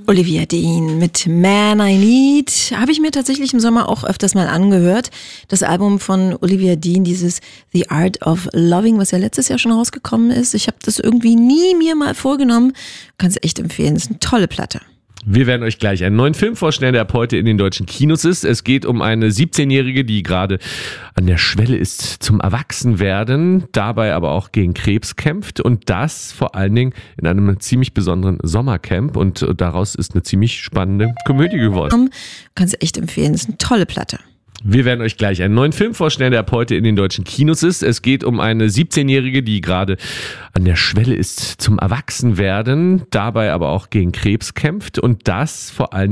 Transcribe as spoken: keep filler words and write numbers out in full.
Olivia Dean mit Man I Need habe ich mir tatsächlich im Sommer auch öfters mal angehört. Das Album von Olivia Dean, dieses The Art of Loving, was ja letztes Jahr schon rausgekommen ist. Ich habe das irgendwie nie mir mal vorgenommen. Kann es echt empfehlen, das ist eine tolle Platte. Wir werden euch gleich einen neuen Film vorstellen, der ab heute in den deutschen Kinos ist. Es geht um eine siebzehnjährige, die gerade an der Schwelle ist zum Erwachsenwerden, dabei aber auch gegen Krebs kämpft und das vor allen Dingen in einem ziemlich besonderen Sommercamp und daraus ist eine ziemlich spannende Komödie geworden. Kann es echt empfehlen, das ist eine tolle Platte. Wir werden euch gleich einen neuen Film vorstellen, der ab heute in den deutschen Kinos ist. Es geht um eine siebzehnjährige, die gerade an der Schwelle ist zum Erwachsenwerden, dabei aber auch gegen Krebs kämpft und das vor allen Dingen